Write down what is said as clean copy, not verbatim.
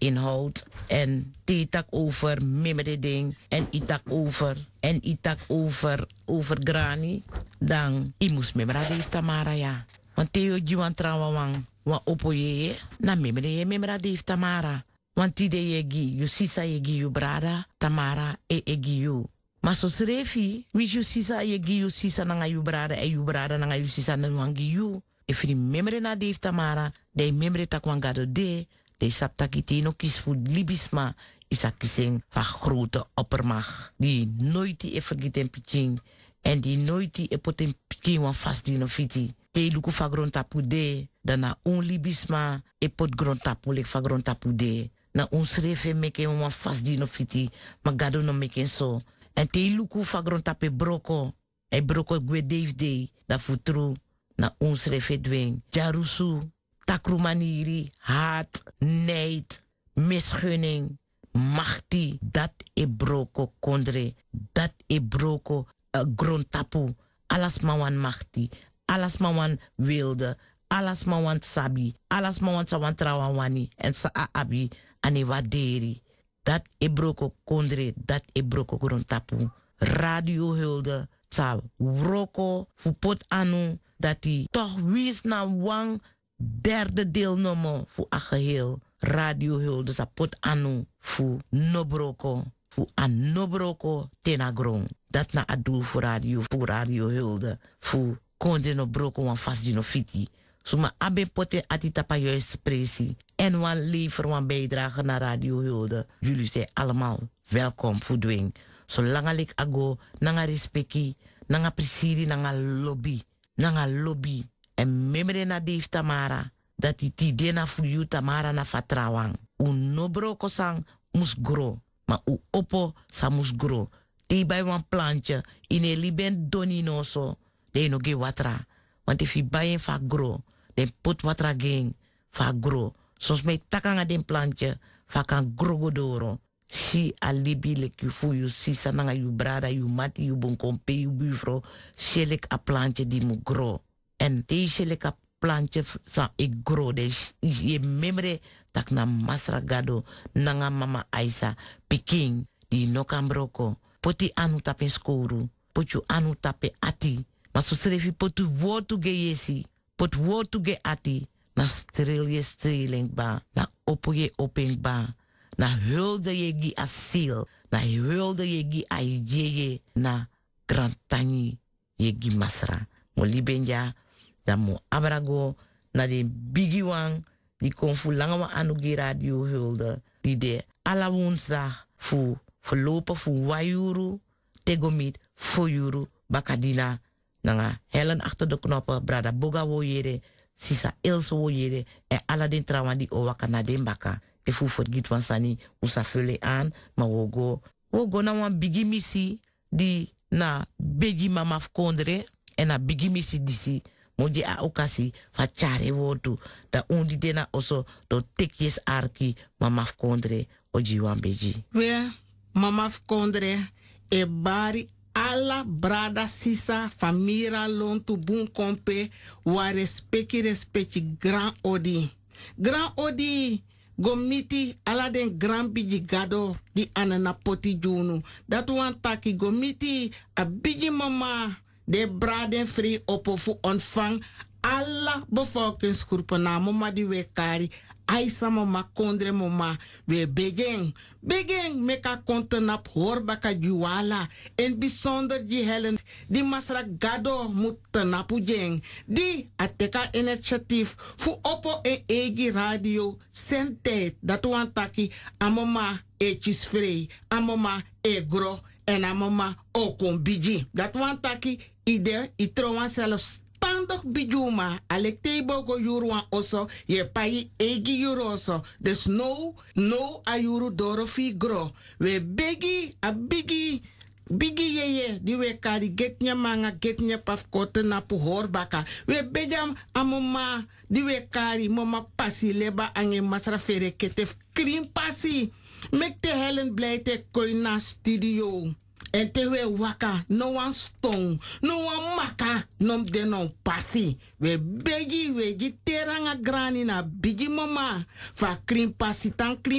inhoud. En tak over mimreding. En itak over grani. Dan imus memra de Tamara ja. Want teo jiwan trawawang wa opoye na memra de Tamara. Want tide yegi yu sisa yegi yu brada Tamara egi yu. Maar so srefi, wis yu sisa yegi yu sisa nanga yu brada e yu brada nanga yu sisa nanwangi yu. If you memre na Dave Tamara, de memre takwangado de saptakiti no kies voor libisma, isa kising van grote oppermacht. Die nooit die vergeten piking en die nooit die epoten piking wan vast die no fiti. Te luku fa grondtapu de, dan na un libisma epot grondtapu lek fa grondtapu de. Na un srefe meke wan vast die no fiti, ma gado no meken so. En te luku fa grondtapu broko, e broko gwe Dave de, da futru. Na ons refedwing, jarusu, takrumaniri, haat, neid, misgunning, machti, dat e broko kondre, dat e broko grondtapu, alas mawan machti, alas mawan wilde, alas mawan sabi, alas mawan sawan trawawani, en sa abi, ane waderi, dat e broko kondre, dat e broko grondtapu, radio hulde, sa wroko, fupot anu, dat hij toch wist na wang derde deelnemer voor een geheel radiohulde sapot anu voor nobroko voor an nobroko tenagrong dat na adul voor radiohulde voor konde no broko wan fast dino fiti suma abe pote atita pa juist presi en wan lever wan bijdrage naar radiohulde. Jullie zijn allemaal welkom voor dwing zolang ik ago nanga respecti nanga presiri nanga lobby en memre na Dave Tamara dat die dena fu yu Tamara na fatrawang un nobroko sang mus gro ma u opo sa mus gro ti bij wan plantje in e liben donino so de no ge watra want if i bayen fa gro den put watra gen fa gro sos me takanga den plantje fa kan grogodoro si alibi lek yu fu yu sisa nanga yu brada yu mati yu bonkompe yu buffro selek a plantje di mu gro en te selek a plantje sa ik gro de je memre tak na masra gado nanga mama Aisa piking di no kambroko poti anu tape skoru pochu anu tape ati ma so srefi potu wotu ge yesi pot wotu ge ati na strelje streling ba na opoye oping ba na hulde yegi asiel, na hulde yegi ayeye, na grantani yegi masra. Mo libenja, da mo abrago, na de bigiwang, die kon fu lange anugi radio hulde, die de alla woensdag fu verlopen fu wayuru, tegomit, foyuru, bakadina, nanga helen achter de knoppen, brada boga woyere, sisa ilse woyere, en alla den trawan die owaka na den baka. If we forget van sani, usa vele aan, maar we na wan bigi misi di na bigi mama kondre en na bigi misi disi moji a okasi fa chare wotu da undi dena oso do tekjes arki mama kondre oji wan beji. We mama kondre e bari alla brada sisa famira lontu bun kompe wa respecti grand odi. Grand odi gomiti ala den grand bigi gado di anana poti junu. Dat wan taki gomiti a bigi mama de braden free opo fu ontvang alla bevolkingsgroepen na mama di wekari. Aisa mama kondre mama we begeng meka kontenap horbaka juwala en bijzonder die helen die masra gado moet tenapu jeng die ateka initiatief fu opo e egi radio sente dat wan taki amoma e chisfree amoma e gro en amoma o kombiji dat wan taki ide itrowan zelfs standig bijuma alekte bogo yuruan oso ye pai egi yuroso des no ayuru dorofi gro we begi a bigi yeye di we kari getnya manga getnya pafkote na pu horbaka we bejam amoma di we kari mama pasi leba ange masra fere ketef krim pasi mekte helen blijte koi na studio. En te we waka, no one stone, no one maka, nom de non pasi. We begi, we teranga grani na bigi mama. Fa krim pasi tan krim